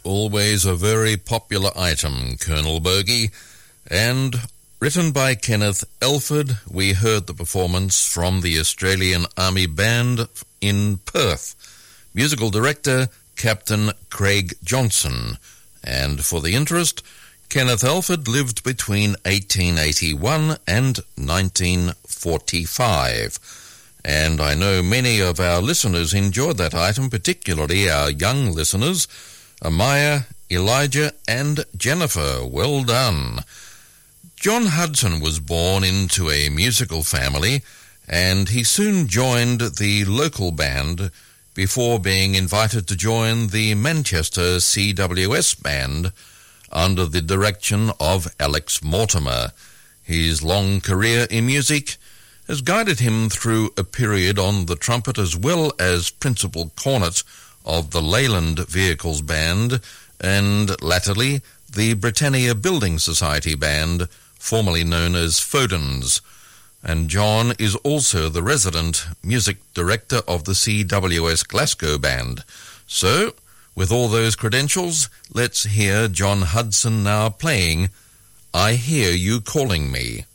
Always a very popular item, Colonel Bogey. And written by Kenneth Elford, we heard the performance from the Australian Army Band in Perth. Musical director, Captain Craig Johnson. And for the interest, Kenneth Elford lived between 1881 and 1945. And I know many of our listeners enjoyed that item, particularly our young listeners, Amaya, Elijah and Jennifer. Well done. John Hudson was born into a musical family, and he soon joined the local band before being invited to join the Manchester CWS band under the direction of Alex Mortimer. His long career in music has guided him through a period on the trumpet as well as principal cornet of the Leyland Vehicles Band and, latterly, the Britannia Building Society Band, formerly known as Fodens. And John is also the resident music director of the CWS Glasgow Band. So, with all those credentials, let's hear John Hudson now playing I Hear You Calling Me.